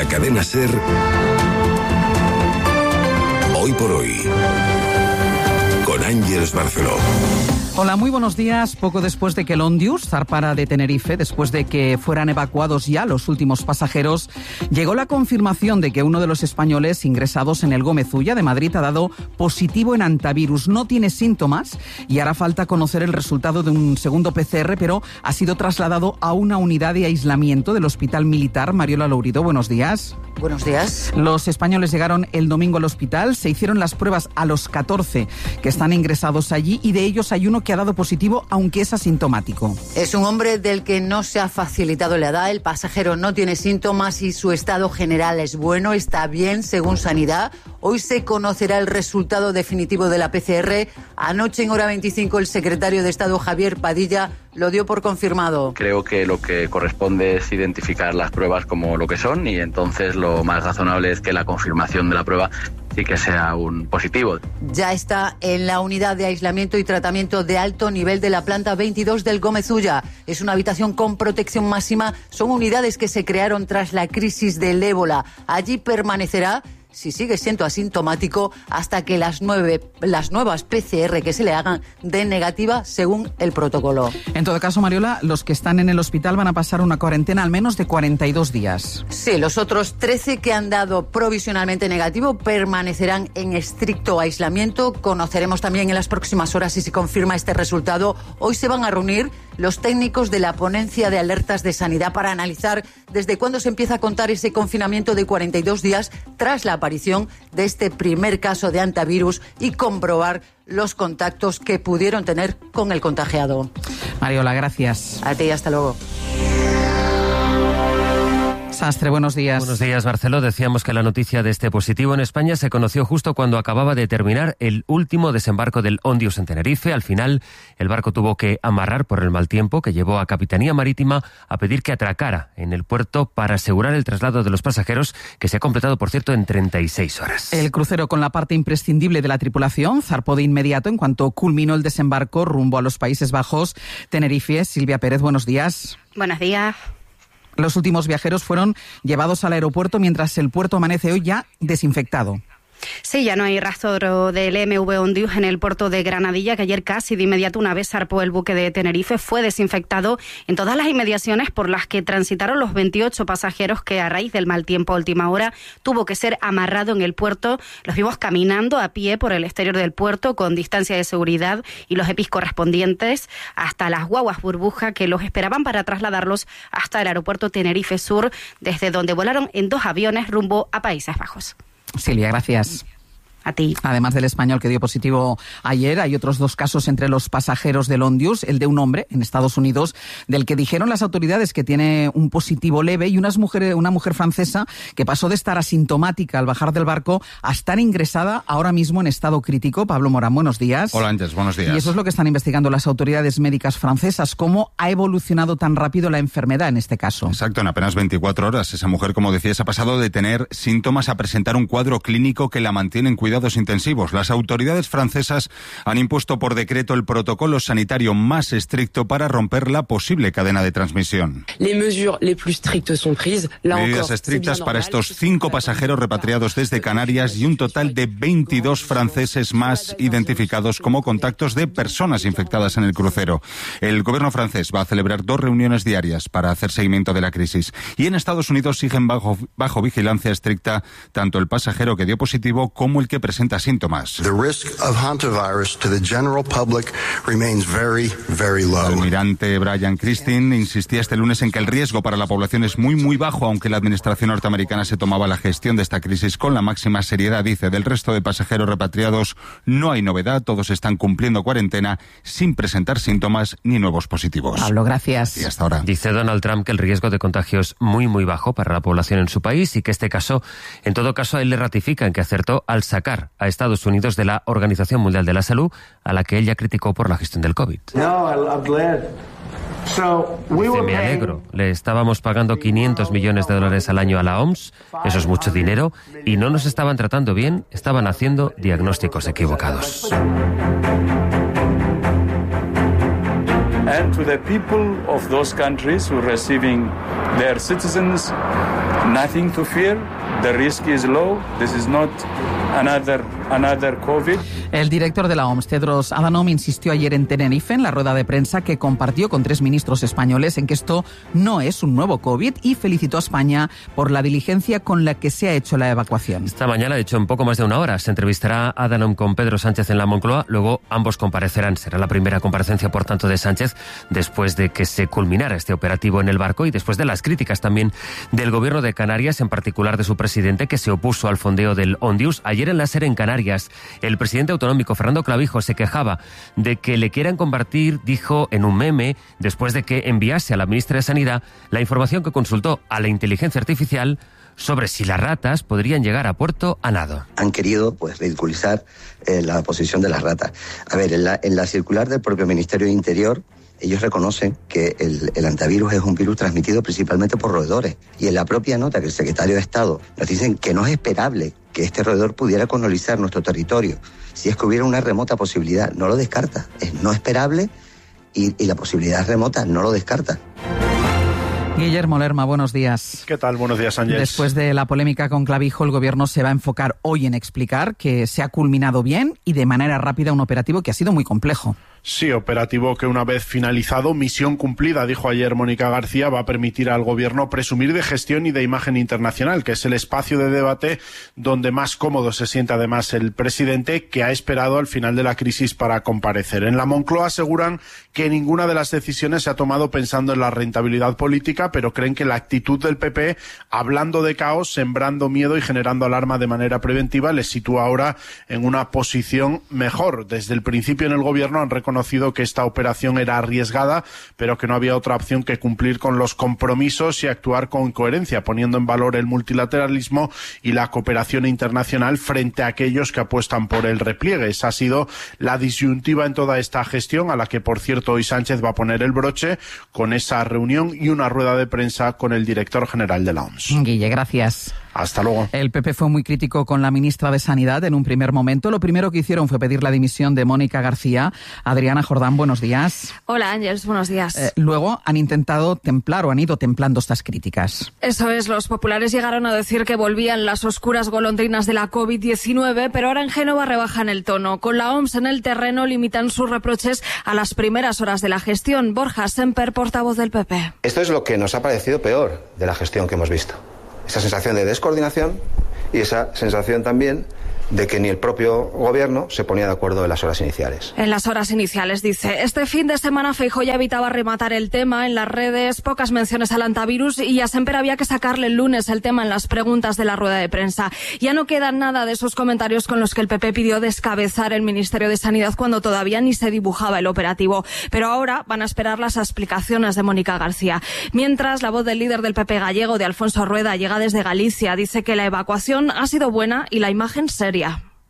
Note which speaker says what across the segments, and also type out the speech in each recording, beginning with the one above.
Speaker 1: cadena SER, Hoy por Hoy, con Ángeles Barceló.
Speaker 2: Hola, muy buenos días. Poco después de que el Ondius zarpara de Tenerife, después de que fueran evacuados ya los últimos pasajeros, llegó la confirmación de que uno de los españoles ingresados en el Gómez Ulla de Madrid ha dado positivo en hantavirus. No tiene síntomas y hará falta conocer el resultado de un segundo PCR, pero ha sido trasladado a una unidad de aislamiento del Hospital Militar. Mariola Lourido, buenos días.
Speaker 3: Buenos días.
Speaker 2: Los españoles llegaron el domingo al hospital, se hicieron las pruebas a los 14 que están ingresados allí y de ellos hay uno que ha dado positivo, aunque es asintomático.
Speaker 3: Es un hombre del que no se ha facilitado la edad, el pasajero no tiene síntomas y su estado general es bueno, está bien según Sanidad. Hoy se conocerá el resultado definitivo de la PCR. Anoche en hora 25 el secretario de Estado Javier Padilla lo dio por confirmado.
Speaker 4: Creo que lo que corresponde es identificar las pruebas como lo que son y entonces lo más razonable es que la confirmación de la prueba sí que sea un positivo.
Speaker 3: Ya está en la unidad de aislamiento y tratamiento de alto nivel de la planta 22 del Gómez Ulla. Es una habitación con protección máxima. Son unidades que se crearon tras la crisis del ébola. Allí permanecerá, si sigue siendo asintomático, hasta que las nuevas PCR que se le hagan den negativa según el protocolo.
Speaker 2: En todo caso, Mariola, los que están en el hospital van a pasar una cuarentena al menos de 42 días.
Speaker 3: Sí, los otros 13 que han dado provisionalmente negativo permanecerán en estricto aislamiento. Conoceremos también en las próximas horas si se confirma este resultado. Hoy se van a reunir los técnicos de la ponencia de alertas de sanidad para analizar desde cuándo se empieza a contar ese confinamiento de 42 días tras la aparición de este primer caso de hantavirus y comprobar los contactos que pudieron tener con el contagiado.
Speaker 2: Mariola, gracias.
Speaker 3: A ti, hasta luego.
Speaker 2: Sastre, buenos días.
Speaker 5: Buenos días, Barceló. Decíamos que la noticia de este positivo en España se conoció justo cuando acababa de terminar el último desembarco del Ondius en Tenerife. Al final, el barco tuvo que amarrar por el mal tiempo que llevó a Capitanía Marítima a pedir que atracara en el puerto para asegurar el traslado de los pasajeros, que se ha completado, por cierto, en 36 horas.
Speaker 2: El crucero con la parte imprescindible de la tripulación zarpó de inmediato en cuanto culminó el desembarco rumbo a los Países Bajos. Tenerife, Silvia Pérez, buenos días.
Speaker 6: Buenos días.
Speaker 2: Los últimos viajeros fueron llevados al aeropuerto mientras el puerto amanece hoy ya desinfectado.
Speaker 6: Sí, ya no hay rastro del MV Ondius en el puerto de Granadilla, que ayer casi de inmediato, una vez zarpó el buque de Tenerife, fue desinfectado en todas las inmediaciones por las que transitaron los 28 pasajeros que a raíz del mal tiempo a última hora tuvo que ser amarrado en el puerto. Los vimos caminando a pie por el exterior del puerto con distancia de seguridad y los EPIs correspondientes hasta las guaguas burbuja que los esperaban para trasladarlos hasta el aeropuerto Tenerife Sur, desde donde volaron en 2 aviones rumbo a Países Bajos.
Speaker 2: Silvia, gracias.
Speaker 6: A ti.
Speaker 2: Además del español que dio positivo ayer, hay otros 2 casos entre los pasajeros del Ondius, el de un hombre en Estados Unidos, del que dijeron las autoridades que tiene un positivo leve, y una mujer francesa que pasó de estar asintomática al bajar del barco a estar ingresada ahora mismo en estado crítico. Pablo Morán, buenos días.
Speaker 7: Hola, Ángeles, buenos días.
Speaker 2: Y eso es lo que están investigando las autoridades médicas francesas. ¿Cómo ha evolucionado tan rápido la enfermedad en este caso?
Speaker 7: Exacto, en apenas 24 horas. Esa mujer, como decías, ha pasado de tener síntomas a presentar un cuadro clínico que la mantiene en cuidados intensivos. Las autoridades francesas han impuesto por decreto el protocolo sanitario más estricto para romper la posible cadena de transmisión. Medidas estrictas para estos 5 pasajeros repatriados desde Canarias y un total de 22 franceses más identificados como contactos de personas infectadas en el crucero. El gobierno francés va a celebrar 2 reuniones diarias para hacer seguimiento de la crisis. Y en Estados Unidos siguen bajo vigilancia estricta tanto el pasajero que dio positivo como el que presenta síntomas.
Speaker 8: The risk of hantavirus to the general public remains very, very low.
Speaker 7: El almirante Brian Christine insistía este lunes en que el riesgo para la población es muy bajo, aunque la administración norteamericana se tomaba la gestión de esta crisis con la máxima seriedad. Dice, del resto de pasajeros repatriados no hay novedad, todos están cumpliendo cuarentena sin presentar síntomas ni nuevos positivos.
Speaker 2: Pablo, gracias.
Speaker 7: Y hasta ahora.
Speaker 5: Dice Donald Trump que el riesgo de contagio es muy bajo para la población en su país y que en todo caso, a él le ratifican que acertó al sacar a Estados Unidos de la Organización Mundial de la Salud, a la que él ya criticó por la gestión del COVID. Dice, me alegro, le estábamos pagando $500 millones al año a la OMS, eso es mucho dinero, y no nos estaban tratando bien, estaban haciendo diagnósticos equivocados.
Speaker 9: And to the people of those countries who are receiving their citizens, Nothing to fear. The risk is low. This is not another COVID.
Speaker 2: El director de la OMS, Tedros Adhanom, insistió ayer en Tenerife, en la rueda de prensa que compartió con 3 ministros españoles, en que esto no es un nuevo COVID, y felicitó a España por la diligencia con la que se ha hecho la evacuación.
Speaker 5: Esta mañana, de hecho, en poco más de una hora, se entrevistará Adhanom con Pedro Sánchez en la Moncloa. Luego ambos comparecerán. Será la primera comparecencia, por tanto, de Sánchez después de que se culminara este operativo en el barco y después de las críticas también del gobierno de Canarias, en particular de su presidente, que se opuso al fondeo del Ondius. Ayer en la SER en Canarias, el presidente autonómico Fernando Clavijo se quejaba de que le quieran compartir, dijo en un meme, después de que enviase a la ministra de Sanidad la información que consultó a la inteligencia artificial sobre si las ratas podrían llegar a puerto a nado.
Speaker 10: Han querido ridiculizar la posición de las ratas. A ver, en la circular del propio Ministerio de Interior, ellos reconocen que el antivirus es un virus transmitido principalmente por roedores. Y en la propia nota que el secretario de Estado nos dicen que no es esperable que este roedor pudiera colonizar nuestro territorio. Si es que hubiera una remota posibilidad, no lo descarta. Es no esperable y la posibilidad remota no lo descarta.
Speaker 2: Guillermo Lerma, buenos días.
Speaker 11: ¿Qué tal? Buenos días, Ángel.
Speaker 2: Después de la polémica con Clavijo, el Gobierno se va a enfocar hoy en explicar que se ha culminado bien y de manera rápida un operativo que ha sido muy complejo.
Speaker 11: Sí, operativo que una vez finalizado, misión cumplida, dijo ayer Mónica García, va a permitir al Gobierno presumir de gestión y de imagen internacional, que es el espacio de debate donde más cómodo se siente además el presidente, que ha esperado al final de la crisis para comparecer. En la Moncloa aseguran que ninguna de las decisiones se ha tomado pensando en la rentabilidad política, pero creen que la actitud del PP, hablando de caos, sembrando miedo y generando alarma de manera preventiva, les sitúa ahora en una posición mejor. Desde el principio en el Gobierno han reconocido que esta operación era arriesgada, pero que no había otra opción que cumplir con los compromisos y actuar con coherencia, poniendo en valor el multilateralismo y la cooperación internacional frente a aquellos que apuestan por el repliegue. Esa ha sido la disyuntiva en toda esta gestión, a la que, por cierto, hoy Sánchez va a poner el broche con esa reunión y una rueda de prensa con el director general de la OMS.
Speaker 2: Guille, gracias.
Speaker 11: Hasta luego.
Speaker 2: El PP fue muy crítico con la ministra de Sanidad en un primer momento. Lo primero que hicieron fue pedir la dimisión de Mónica García. Adriana Jordán, buenos días.
Speaker 12: Hola, Ángeles, buenos días.
Speaker 2: Luego han intentado templar o han ido templando estas críticas.
Speaker 12: Eso es, los populares llegaron a decir que volvían las oscuras golondrinas de la COVID-19, pero ahora en Génova rebajan el tono. Con la OMS en el terreno limitan sus reproches a las primeras horas de la gestión. Borja Semper, portavoz del PP.
Speaker 13: Esto es lo que nos ha parecido peor de la gestión que hemos visto. Esa sensación de descoordinación y esa sensación también de que ni el propio gobierno se ponía de acuerdo en las horas iniciales.
Speaker 12: En las horas iniciales, dice. Este fin de semana Feijóo ya evitaba rematar el tema en las redes, pocas menciones al antivirus, y a Semper había que sacarle el lunes el tema en las preguntas de la rueda de prensa. Ya no queda nada de esos comentarios con los que el PP pidió descabezar el Ministerio de Sanidad cuando todavía ni se dibujaba el operativo. Pero ahora van a esperar las explicaciones de Mónica García. Mientras, la voz del líder del PP gallego, de Alfonso Rueda, llega desde Galicia. Dice que la evacuación ha sido buena y la imagen seria.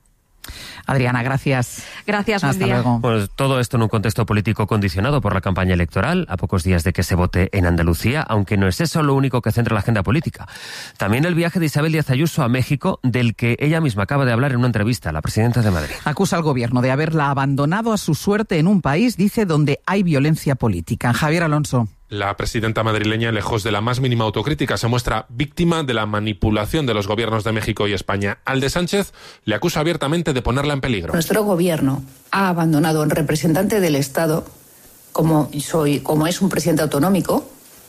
Speaker 2: Adriana, gracias.
Speaker 12: Gracias, buen
Speaker 2: Hasta
Speaker 12: día.
Speaker 2: Luego.
Speaker 5: Pues todo esto en un contexto político condicionado por la campaña electoral, a pocos días de que se vote en Andalucía, aunque no es eso lo único que centra la agenda política. También el viaje de Isabel Díaz Ayuso a México, del que ella misma acaba de hablar en una entrevista a la presidenta de Madrid.
Speaker 2: Acusa al gobierno de haberla abandonado a su suerte en un país, dice, donde hay violencia política. Javier Alonso.
Speaker 14: La presidenta madrileña, lejos de la más mínima autocrítica, se muestra víctima de la manipulación de los gobiernos de México y España. Al de Sánchez le acusa abiertamente de ponerla en peligro.
Speaker 15: Nuestro gobierno ha abandonado a un representante del Estado, como es un presidente autonómico,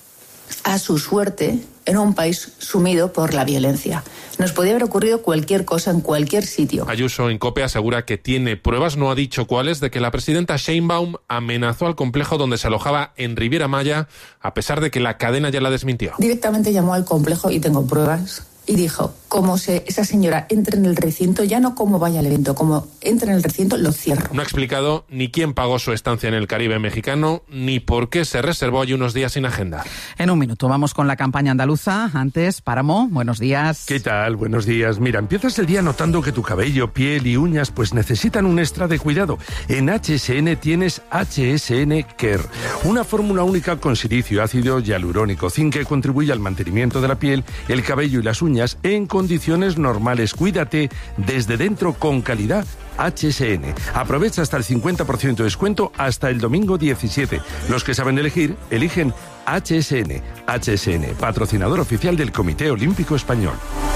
Speaker 15: a su suerte en un país sumido por la violencia. Nos podía haber ocurrido cualquier cosa en cualquier sitio.
Speaker 14: Ayuso, en COPE, asegura que tiene pruebas, no ha dicho cuáles, de que la presidenta Sheinbaum amenazó al complejo donde se alojaba en Riviera Maya, a pesar de que la cadena ya la desmintió.
Speaker 15: Directamente llamó al complejo, y tengo pruebas, y dijo, esa señora entre en el recinto, ya no como vaya al evento, como entre en el recinto, lo cierro.
Speaker 14: No ha explicado ni quién pagó su estancia en el Caribe mexicano, ni por qué se reservó allí unos días sin agenda.
Speaker 2: En un minuto vamos con la campaña andaluza. Antes, Páramo, buenos días.
Speaker 16: ¿Qué tal? Buenos días. Mira, empiezas el día notando que tu cabello, piel y uñas pues necesitan un extra de cuidado. En HSN tienes HSN Care, una fórmula única con silicio, ácido hialurónico, zinc, que contribuye al mantenimiento de la piel, el cabello y las uñas en condiciones normales. Cuídate desde dentro con calidad. HSN. Aprovecha hasta el 50% de descuento hasta el domingo 17. Los que saben elegir, eligen HSN. HSN, patrocinador oficial del Comité Olímpico Español.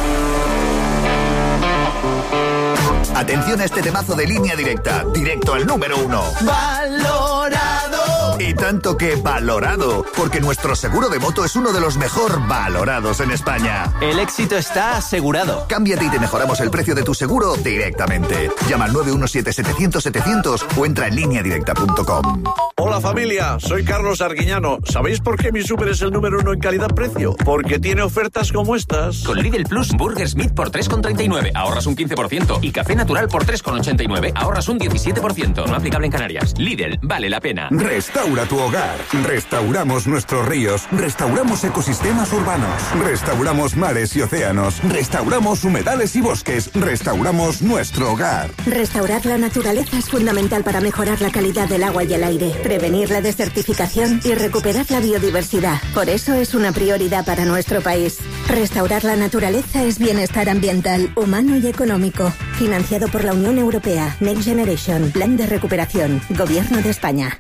Speaker 17: Atención a este temazo de Línea Directa, directo al número 1. ¡Valorado! Y tanto que valorado, porque nuestro seguro de moto es uno de los mejor valorados en España.
Speaker 18: El éxito está asegurado.
Speaker 17: Cámbiate y te mejoramos el precio de tu seguro directamente. Llama al 917-700-700 o entra en lineadirecta.com.
Speaker 19: Hola familia, soy Carlos Arguiñano. ¿Sabéis por qué mi súper es el número 1 en calidad-precio? Porque tiene ofertas como estas.
Speaker 20: Con Lidl Plus, Burger Smith por 3,39, ahorras un 15%. Y café natural por 3,89, ahorras un 17%. No aplicable en Canarias. Lidl, vale la pena.
Speaker 1: Restaura tu hogar. Restauramos nuestros ríos. Restauramos ecosistemas urbanos. Restauramos mares y océanos. Restauramos humedales y bosques. Restauramos nuestro hogar.
Speaker 21: Restaurar la naturaleza es fundamental para mejorar la calidad del agua y el aire, prevenir la desertificación y recuperar la biodiversidad. Por eso es una prioridad para nuestro país. Restaurar la naturaleza es bienestar ambiental, humano y económico. Financiado por la Unión Europea. Next Generation. Plan de recuperación. Gobierno de España.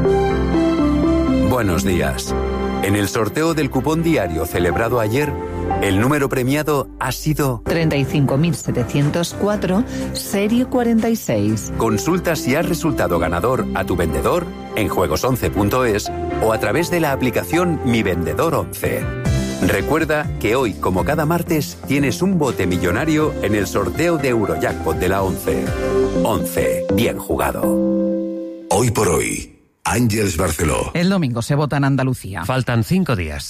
Speaker 22: Buenos días. En el sorteo del cupón diario celebrado ayer, el número premiado ha sido
Speaker 23: 35.704, serie 46.
Speaker 22: Consulta si has resultado ganador a tu vendedor en juegos11.es o a través de la aplicación Mi Vendedor 11. Recuerda que hoy, como cada martes, tienes un bote millonario en el sorteo de Eurojackpot de la 11. 11. Bien jugado.
Speaker 1: Hoy por hoy, Ángeles Barceló.
Speaker 2: El domingo se vota en Andalucía.
Speaker 5: Faltan 5 días.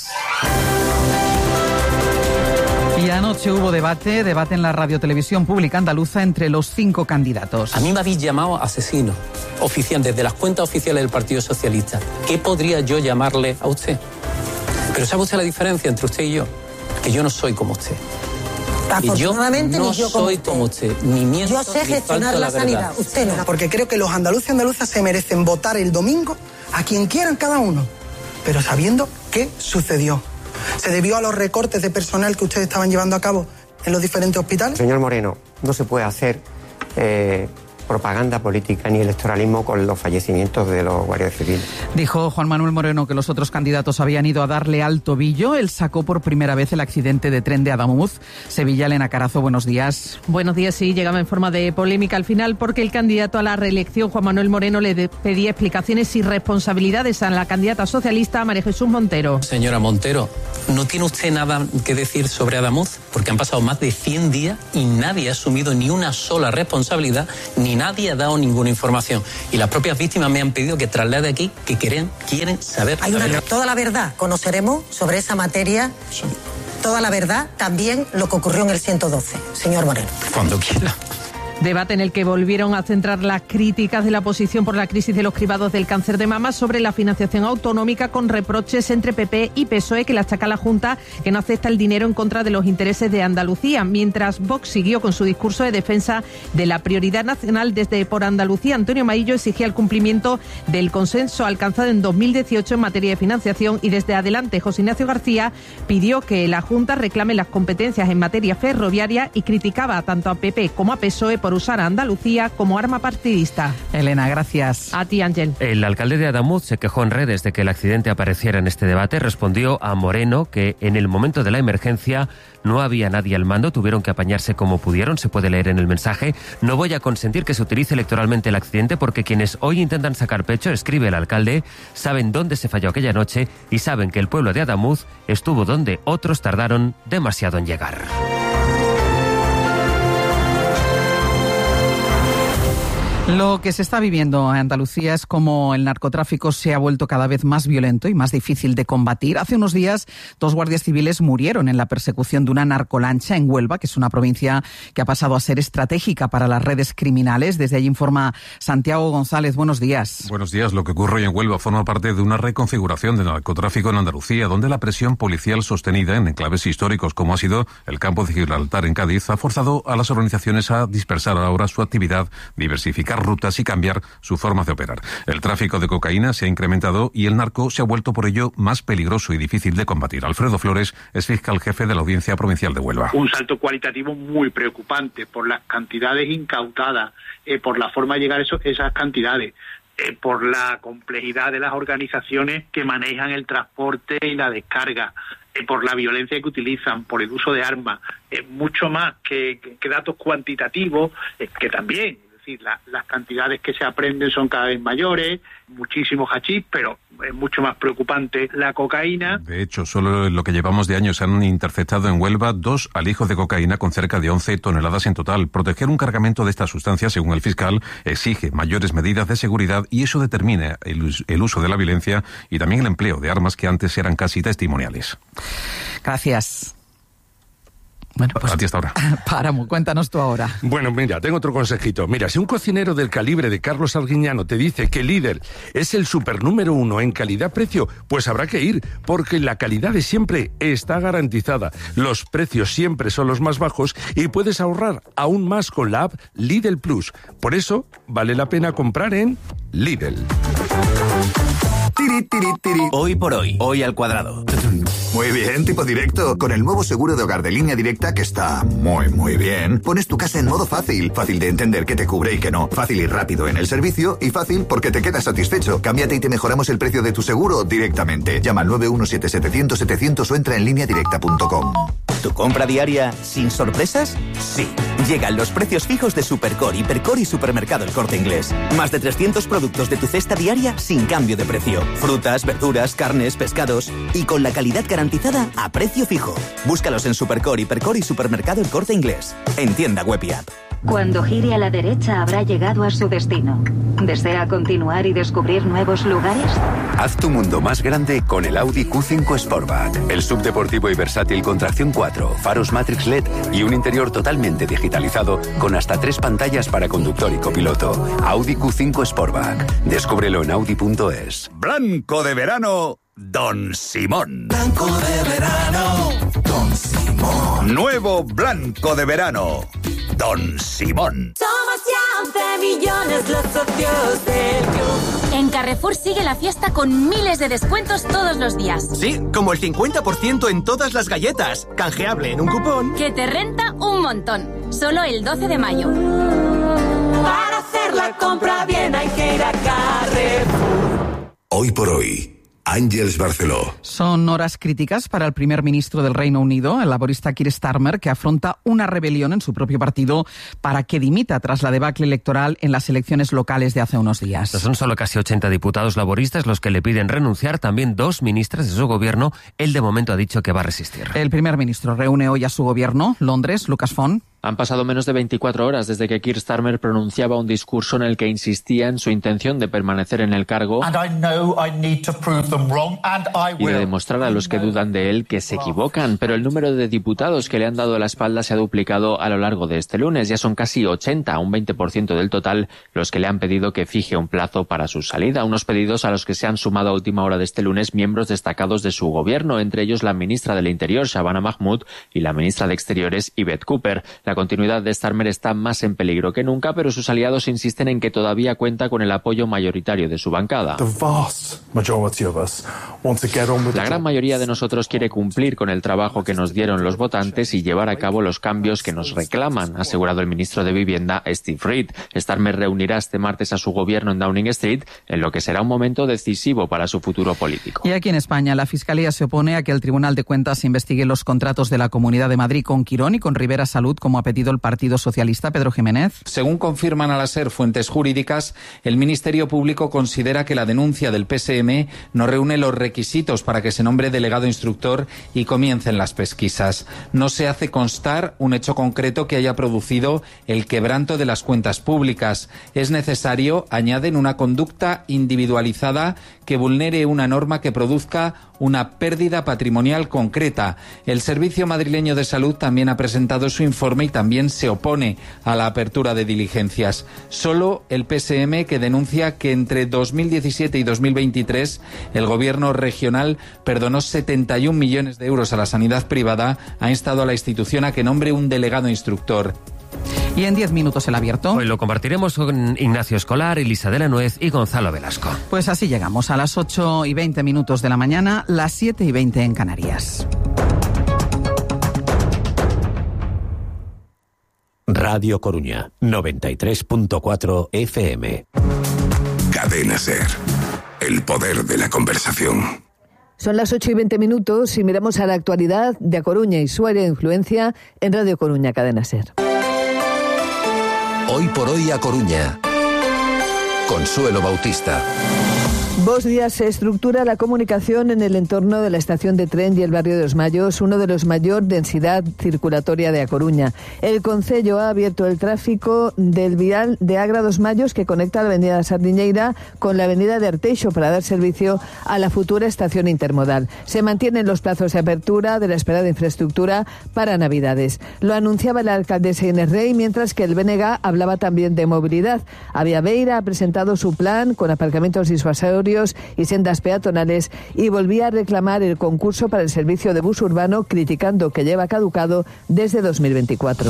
Speaker 2: Y anoche hubo debate en la radiotelevisión pública andaluza entre los 5 candidatos.
Speaker 24: A mí me habéis llamado asesino oficial desde las cuentas oficiales del Partido Socialista. ¿Qué podría yo llamarle a usted? Pero ¿sabe usted la diferencia entre usted y yo? Que yo no soy como usted.
Speaker 25: Afortunadamente,
Speaker 24: no
Speaker 25: ni yo
Speaker 24: soy como usted, ni miento.
Speaker 25: Yo sé
Speaker 24: ni
Speaker 25: gestionar
Speaker 24: falto
Speaker 25: la sanidad,
Speaker 24: verdad.
Speaker 25: usted no. Porque creo que los andaluces y andaluzas se merecen votar el domingo a quien quieran cada uno, pero sabiendo qué sucedió. ¿Se debió a los recortes de personal que ustedes estaban llevando a cabo en los diferentes hospitales?
Speaker 26: Señor Moreno, no se puede hacer propaganda política ni electoralismo con los fallecimientos de los guardias civiles.
Speaker 2: Dijo Juan Manuel Moreno que los otros candidatos habían ido a darle al tobillo. Él sacó por primera vez el accidente de tren de Adamuz. Sevilla, Elena Carazo, buenos días.
Speaker 27: Buenos días, sí, llegaba en forma de polémica al final porque el candidato a la reelección, Juan Manuel Moreno, le pedía explicaciones y responsabilidades a la candidata socialista María Jesús Montero.
Speaker 24: Señora Montero, ¿no tiene usted nada que decir sobre Adamuz? Porque han pasado más de 100 días y nadie ha asumido ni una sola responsabilidad, ni nadie ha dado ninguna información. Y las propias víctimas me han pedido que traslade aquí que quieren saber.
Speaker 25: Toda la verdad conoceremos sobre esa materia, toda la verdad, también lo que ocurrió en el 112, señor Moreno.
Speaker 24: Cuando quiera.
Speaker 27: Debate en el que volvieron a centrar las críticas de la oposición por la crisis de los cribados del cáncer de mama sobre la financiación autonómica, con reproches entre PP y PSOE que le achaca a la Junta que no acepta el dinero en contra de los intereses de Andalucía, mientras Vox siguió con su discurso de defensa de la prioridad nacional. Desde Por Andalucía, Antonio Maillo exigía el cumplimiento del consenso alcanzado en 2018 en materia de financiación, y desde Adelante, José Ignacio García pidió que la Junta reclame las competencias en materia ferroviaria y criticaba tanto a PP como a PSOE por usar a Andalucía como arma partidista.
Speaker 2: Elena, gracias.
Speaker 27: A ti, Ángel.
Speaker 5: El alcalde de Adamuz se quejó en redes de que el accidente apareciera en este debate. Respondió a Moreno que en el momento de la emergencia no había nadie al mando, tuvieron que apañarse como pudieron. Se puede leer en el mensaje: no voy a consentir que se utilice electoralmente el accidente porque quienes hoy intentan sacar pecho, escribe el alcalde, saben dónde se falló aquella noche y saben que el pueblo de Adamuz estuvo donde otros tardaron demasiado en llegar.
Speaker 2: Lo que se está viviendo en Andalucía es como el narcotráfico se ha vuelto cada vez más violento y más difícil de combatir. Hace unos días 2 guardias civiles murieron en la persecución de una narcolancha en Huelva, que es una provincia que ha pasado a ser estratégica para las redes criminales. Desde allí informa Santiago González. Buenos días.
Speaker 28: Buenos días. Lo que ocurre hoy en Huelva forma parte de una reconfiguración del narcotráfico en Andalucía, donde la presión policial sostenida en enclaves históricos como ha sido el campo de Gibraltar en Cádiz ha forzado a las organizaciones a dispersar ahora su actividad, diversificar cambiar rutas y cambiar su forma de operar. El tráfico de cocaína se ha incrementado y el narco se ha vuelto por ello más peligroso y difícil de combatir. Alfredo Flores es fiscal jefe de la Audiencia Provincial de Huelva.
Speaker 3: Un salto cualitativo muy preocupante por las cantidades incautadas, por la forma de llegar a esas cantidades, por la complejidad de las organizaciones que manejan el transporte y la descarga, por la violencia que utilizan, por el uso de armas, mucho más que datos cuantitativos, que también, es decir, las cantidades que se aprenden son cada vez mayores, muchísimo hachís, pero es mucho más preocupante la cocaína.
Speaker 28: De hecho, solo en lo que llevamos de año se han interceptado en Huelva 2 alijos de cocaína con cerca de 11 toneladas en total. Proteger un cargamento de esta sustancia, según el fiscal, exige mayores medidas de seguridad y eso determina el uso de la violencia y también el empleo de armas que antes eran casi testimoniales.
Speaker 2: Gracias. Bueno, pues
Speaker 28: a ti hasta ahora.
Speaker 2: Páramo, cuéntanos tú ahora.
Speaker 16: Bueno, mira, tengo otro consejito. Mira, si un cocinero del calibre de Carlos Arguiñano te dice que Lidl es el super número 1 en calidad-precio, pues habrá que ir, porque la calidad de siempre está garantizada. Los precios siempre son los más bajos y puedes ahorrar aún más con la app Lidl Plus. Por eso, vale la pena comprar en Lidl.
Speaker 18: Hoy por hoy, hoy al cuadrado.
Speaker 17: Muy bien, tipo directo. Con el nuevo seguro de hogar de Línea Directa, que está muy bien, pones tu casa en modo fácil. Fácil de entender qué te cubre y qué no. Fácil y rápido en el servicio y fácil porque te quedas satisfecho. Cámbiate y te mejoramos el precio de tu seguro directamente. Llama al 917-700-700 o entra en lineadirecta.com.
Speaker 18: ¿Tu compra diaria sin sorpresas? Sí. Llegan los precios fijos de Supercore, Hipercore y Supermercado El Corte Inglés. Más de 300 productos de tu cesta diaria sin cambio de precio. Frutas, verduras, carnes, pescados y con la calidad garantizada a precio fijo. Búscalos en Supercore, Hipercore y Supermercado El Corte Inglés. En tienda web y app.
Speaker 4: Cuando gire a la derecha habrá llegado a su destino. ¿Desea continuar y descubrir nuevos lugares?
Speaker 22: Haz tu mundo más grande con el Audi Q5 Sportback. El subdeportivo y versátil con tracción 4, faros Matrix LED y un interior totalmente digitalizado con hasta 3 pantallas para conductor y copiloto. Audi Q5 Sportback. Descúbrelo en audi.es.
Speaker 17: Blanco de verano, Don Simón.
Speaker 6: Blanco de verano, Don Simón.
Speaker 17: Nuevo blanco de verano, Don Simón.
Speaker 6: Somos ya 11 millones los socios del club.
Speaker 7: En Carrefour sigue la fiesta con miles de descuentos todos los días.
Speaker 18: Sí, como el 50% en todas las galletas. Canjeable en un cupón.
Speaker 7: Que te renta un montón. Solo el 12 de mayo.
Speaker 6: Para hacer la compra bien hay que ir a Carrefour.
Speaker 1: Hoy por hoy, Àngels Barceló.
Speaker 2: Son horas críticas para el primer ministro del Reino Unido, el laborista Keir Starmer, que afronta una rebelión en su propio partido para que dimita tras la debacle electoral en las elecciones locales de hace unos días.
Speaker 5: Son solo casi 80 diputados laboristas los que le piden renunciar, también 2 ministras de su gobierno. Él de momento ha dicho que va a resistir.
Speaker 2: El primer ministro reúne hoy a su gobierno, Londres, Lucas Font.
Speaker 8: Han pasado menos de 24 horas desde que Keir Starmer pronunciaba un discurso en el que insistía en su intención de permanecer en el cargo y de demostrar a los que dudan de él que se equivocan. Pero el número de diputados que le han dado la espalda se ha duplicado a lo largo de este lunes. Ya son casi 80, un 20% del total, los que le han pedido que fije un plazo para su salida. Unos pedidos a los que se han sumado a última hora de este lunes miembros destacados de su gobierno, entre ellos la ministra del Interior, Shabana Mahmood, y la ministra de Exteriores, Yvette Cooper. La continuidad de Starmer está más en peligro que nunca, pero sus aliados insisten en que todavía cuenta con el apoyo mayoritario de su bancada. La gran mayoría de nosotros quiere cumplir con el trabajo que nos dieron los votantes y llevar a cabo los cambios que nos reclaman, ha asegurado el ministro de Vivienda, Steve Reed. Starmer reunirá este martes a su gobierno en Downing Street, en lo que será un momento decisivo para su futuro político.
Speaker 2: Y aquí en España, la Fiscalía se opone a que el Tribunal de Cuentas investigue los contratos de la Comunidad de Madrid con Quirón y con Rivera Salud, como ha pedido el Partido Socialista. Pedro Jiménez.
Speaker 9: Según confirman a la SER fuentes jurídicas, el Ministerio Público considera que la denuncia del PSM no reúne los requisitos para que se nombre delegado instructor y comiencen las pesquisas. No se hace constar un hecho concreto que haya producido el quebranto de las cuentas públicas. Es necesario, añaden, una conducta individualizada que vulnere una norma que produzca una pérdida patrimonial concreta. El Servicio Madrileño de Salud también ha presentado su informe y también se opone a la apertura de diligencias. Solo el PSM, que denuncia que entre 2017 y 2023 el gobierno regional perdonó 71 millones de euros a la sanidad privada, ha instado a la institución a que nombre un delegado instructor.
Speaker 2: Y en 10 minutos el abierto.
Speaker 5: Hoy lo compartiremos con Ignacio Escolar, Elisa de la Nuez y Gonzalo Velasco.
Speaker 2: Pues así llegamos a las 8:20 de la mañana, las 7:20 en Canarias.
Speaker 10: Radio Coruña, 93.4 FM.
Speaker 1: Cadena SER. El poder de la conversación.
Speaker 11: Son las 8:20 y miramos a la actualidad de A Coruña y su área de influencia en Radio Coruña, Cadena SER.
Speaker 10: Hoy por hoy A Coruña. Consuelo Bautista.
Speaker 11: Bos Días se estructura la comunicación en el entorno de la estación de tren y el barrio de Os Mayos, uno de los mayor densidad circulatoria de A Coruña. El Concello ha abierto el tráfico del vial de Agra dos Mayos que conecta la avenida Sardiñeira con la avenida de Arteixo para dar servicio a la futura estación intermodal. Se mantienen los plazos de apertura de la esperada infraestructura para Navidades. Lo anunciaba la alcaldesa Inés Rey, mientras que el BNG hablaba también de movilidad. Avia Beira ha presentado su plan con aparcamientos disuasorios y sendas peatonales y volvía a reclamar el concurso para el servicio de bus urbano, criticando que lleva caducado desde 2024.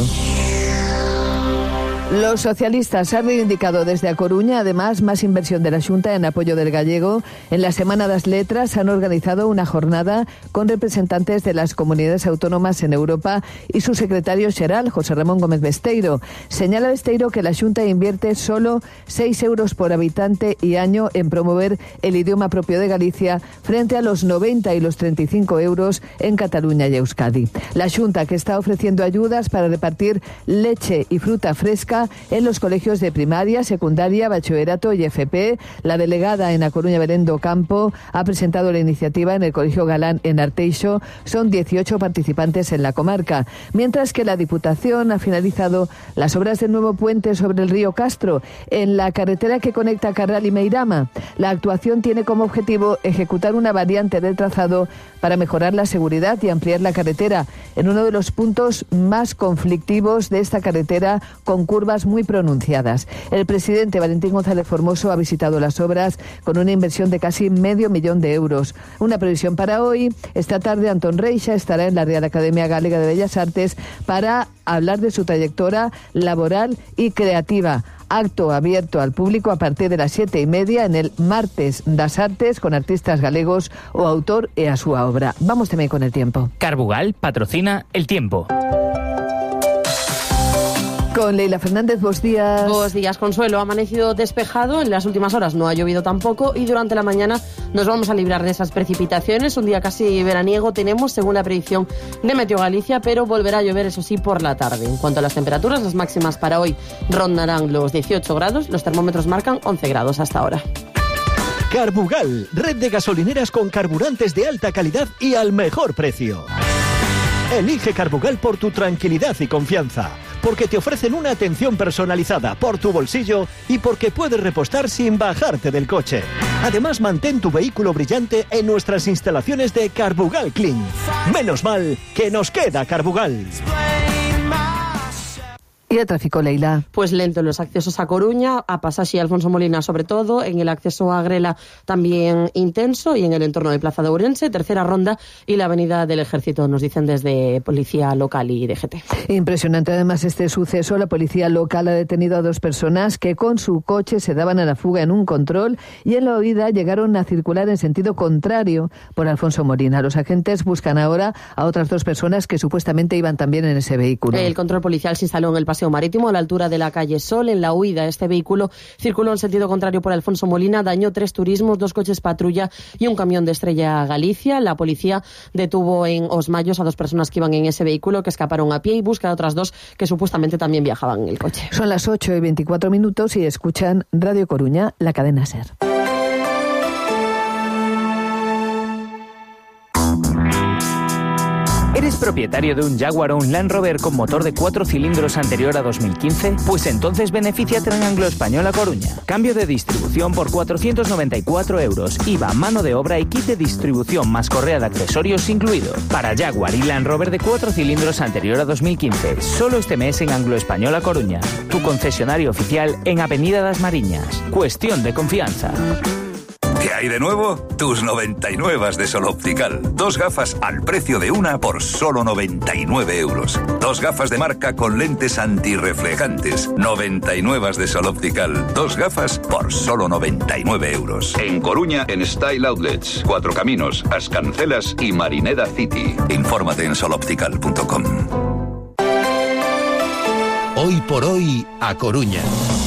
Speaker 11: Los socialistas han reivindicado desde A Coruña, además, más inversión de la Xunta en apoyo del gallego. En la Semana das Letras han organizado una jornada con representantes de las comunidades autónomas en Europa y su secretario xeral, José Ramón Gómez Besteiro. Señala Besteiro que la Xunta invierte solo 6 euros por habitante y año en promover el idioma propio de Galicia, frente a los 90 y los 35 euros en Cataluña y Euskadi. La Xunta, que está ofreciendo ayudas para repartir leche y fruta fresca en los colegios de primaria, secundaria, bachillerato y FP. La delegada en A Coruña, Belén do Campo, ha presentado la iniciativa en el Colegio Galán en Arteixo. Son 18 participantes en la comarca. Mientras que la Diputación ha finalizado las obras del nuevo puente sobre el río Castro en la carretera que conecta Carral y Meirama. La actuación tiene como objetivo ejecutar una variante del trazado para mejorar la seguridad y ampliar la carretera en uno de los puntos más conflictivos de esta carretera, con curvas muy pronunciadas. El presidente Valentín González Formoso ha visitado las obras con una inversión de casi $500,000 de euros. Una previsión para hoy. Esta tarde Antón Reixa estará en la Real Academia Galega de Bellas Artes para hablar de su trayectoria laboral y creativa. Acto abierto al público a partir de las 7:30 en el Martes das Artes con artistas galegos o autor e a súa obra. Vamos tamén con el tiempo.
Speaker 12: Carbugal patrocina el tiempo.
Speaker 11: Con Leila Fernández, buenos días.
Speaker 13: Buenos días, Consuelo. Ha amanecido despejado, en las últimas horas no ha llovido tampoco y durante la mañana nos vamos a librar de esas precipitaciones. Un día casi veraniego tenemos, según la predicción de Meteo Galicia, pero volverá a llover, eso sí, por la tarde. En cuanto a las temperaturas, las máximas para hoy rondarán los 18 grados, los termómetros marcan 11 grados hasta ahora.
Speaker 14: Carbugal, red de gasolineras con carburantes de alta calidad y al mejor precio. Elige Carbugal por tu tranquilidad y confianza, porque te ofrecen una atención personalizada por tu bolsillo y porque puedes repostar sin bajarte del coche. Además, mantén tu vehículo brillante en nuestras instalaciones de Carbugal Clean. Menos mal que nos queda Carbugal.
Speaker 11: ¿Y el tráfico, Leila?
Speaker 13: Pues lento en los accesos a Coruña, a Pasaxe y Alfonso Molina sobre todo, en el acceso a Grela también intenso y en el entorno de Plaza de Ourense, tercera ronda y la Avenida del Ejército, nos dicen desde Policía Local y DGT.
Speaker 11: Impresionante además este suceso. La Policía Local ha detenido a 2 personas que con su coche se daban a la fuga en un control y en la huida llegaron a circular en sentido contrario por Alfonso Molina. Los agentes buscan ahora a otras 2 personas que supuestamente iban también en ese vehículo.
Speaker 13: El control policial se instaló en el Paseo Marítimo a la altura de la calle Sol. En la huida, este vehículo circuló en sentido contrario por Alfonso Molina, dañó 3 turismos, 2 coches patrulla y un camión de Estrella Galicia. La policía detuvo en Os Mayos a 2 personas que iban en ese vehículo, que escaparon a pie, y busca a otras 2 que supuestamente también viajaban en el coche.
Speaker 11: Son las 8:24 y escuchan Radio Coruña, la cadena SER.
Speaker 12: ¿Eres propietario de un Jaguar o un Land Rover con motor de 4 cilindros anterior a 2015? Pues entonces benefíciate en Anglo-Español A Coruña. Cambio de distribución por 494 euros, IVA, mano de obra y kit de distribución más correa de accesorios incluido. Para Jaguar y Land Rover de 4 cilindros anterior a 2015. Solo este mes en Anglo-Español A Coruña. Tu concesionario oficial en Avenida das Mariñas. Cuestión de confianza.
Speaker 1: ¿Te
Speaker 15: hay de nuevo? Tus 99 de Sol Optical. 2 gafas al precio de una por solo 99 euros. 2 gafas de marca con lentes antirreflejantes. 99 de Sol Optical. 2 gafas por solo 99 euros. En Coruña, en Style Outlets. 4 Caminos, As Cancelas y Marineda City. Infórmate en soloptical.com.
Speaker 10: Hoy por hoy, a Coruña.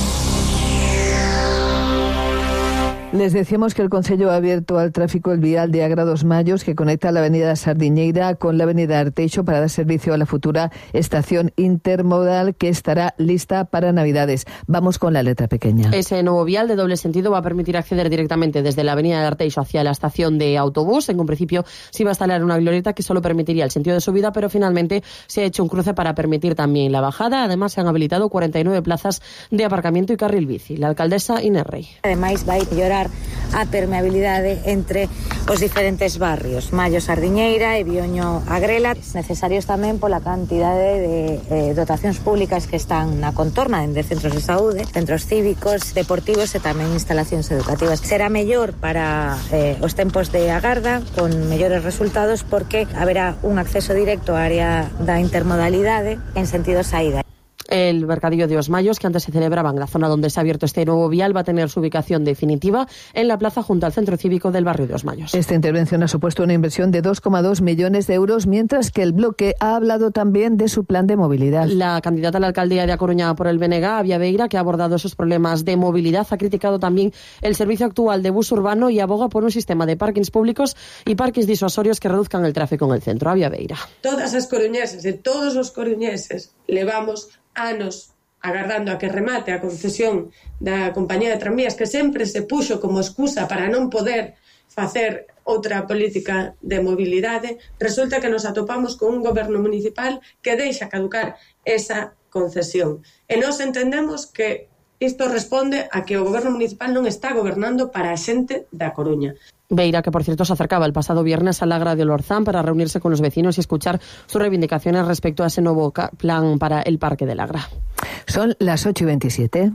Speaker 11: Les decíamos que el Concello ha abierto al tráfico el vial de Agra dos Mayos que conecta la avenida Sardiñeira con la avenida Arteixo para dar servicio a la futura estación intermodal que estará lista para Navidades. Vamos con la letra pequeña.
Speaker 13: Ese nuevo vial de doble sentido va a permitir acceder directamente desde la avenida de Arteixo hacia la estación de autobús. En un principio se iba a instalar una glorieta que solo permitiría el sentido de subida, pero finalmente se ha hecho un cruce para permitir también la bajada. Además se han habilitado 49 plazas de aparcamiento y carril bici. La alcaldesa Inés Rey.
Speaker 19: Además va a mellorar a permeabilidade entre os diferentes barrios, Mayo Sardiñeira e Bioño Agrela, necesarios tamén pola cantidade de dotacións públicas que están na contorna de centros de saúde, centros cívicos, deportivos e tamén instalacións educativas. Será mellor para os tempos de agarda, con mellores resultados, porque haberá un acceso directo á área da intermodalidade en sentido saída.
Speaker 13: El mercadillo de Os Mayos, que antes se celebraba en la zona donde se ha abierto este nuevo vial, va a tener su ubicación definitiva en la plaza junto al centro cívico del barrio de Os Mayos.
Speaker 11: Esta intervención ha supuesto una inversión de 2,2 millones de euros, mientras que el bloque ha hablado también de su plan de movilidad.
Speaker 13: La candidata a la alcaldía de A Coruña por el BNG, Avia Beira, que ha abordado esos problemas de movilidad, ha criticado también el servicio actual de bus urbano y aboga por un sistema de parkings públicos y parkings disuasorios que reduzcan el tráfico en el centro. Avia Beira.
Speaker 20: Todas as coruñeses e todos os coruñeses levamos anos agardando a que remate a concesión da compañía de tranvías, que sempre se puxo como excusa para non poder facer outra política de mobilidade. Resulta que nos atopamos con un goberno municipal que deixa caducar esa concesión. E nós entendemos que isto responde a que o goberno municipal non está gobernando para a xente da Coruña.
Speaker 13: Beira, que por cierto se acercaba el pasado viernes a Lagra de Lorzán para reunirse con los vecinos y escuchar sus reivindicaciones respecto a ese nuevo plan para el Parque de Lagra.
Speaker 11: Son las 8:27.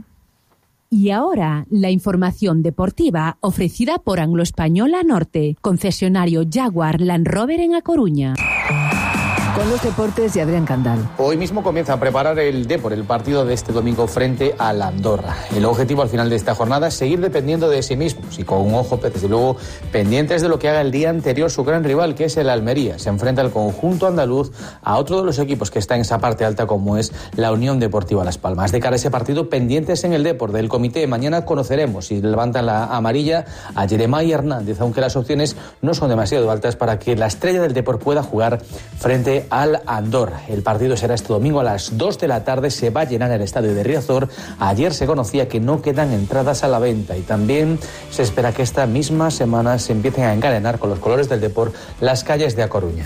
Speaker 21: Y ahora, la información deportiva ofrecida por Anglo-Española Norte, concesionario Jaguar Land Rover en A Coruña.
Speaker 11: Con los deportes y Adrián Candal.
Speaker 23: Hoy mismo comienza a preparar el Depor, el partido de este domingo frente a la Andorra. El objetivo al final de esta jornada es seguir dependiendo de sí mismos y con un ojo, desde luego, pendientes de lo que haga el día anterior su gran rival, que es el Almería. Se enfrenta el conjunto andaluz a otro de los equipos que está en esa parte alta, como es la Unión Deportiva Las Palmas. De cara a ese partido, pendientes en el Depor del comité. Mañana conoceremos si levantan la amarilla a Jeremai Hernández, aunque las opciones no son demasiado altas para que la estrella del Depor pueda jugar frente al Andorra. El partido será este domingo a las 2 de la tarde. Se va a llenar el estadio de Riazor. Ayer se conocía que no quedan entradas a la venta y también se espera que esta misma semana se empiecen a encadenar con los colores del Depor las calles de A Coruña.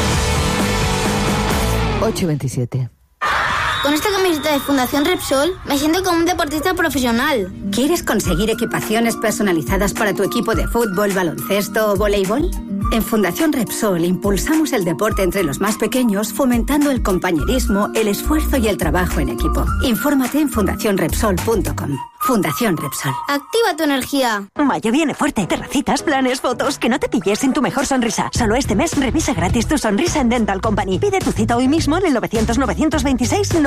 Speaker 11: 8:27.
Speaker 24: Con esta camiseta de Fundación Repsol me siento como un deportista profesional.
Speaker 25: ¿Quieres conseguir equipaciones personalizadas para tu equipo de fútbol, baloncesto o voleibol? En Fundación Repsol impulsamos el deporte entre los más pequeños, fomentando el compañerismo, el esfuerzo y el trabajo en equipo. Infórmate en fundacionrepsol.com. Fundación Repsol.
Speaker 24: Activa tu energía.
Speaker 26: Mayo viene fuerte. Terracitas, planes, fotos. Que no te pilles sin tu mejor sonrisa. Solo este mes revisa gratis tu sonrisa en Dental Company. Pide tu cita hoy mismo en el 900 926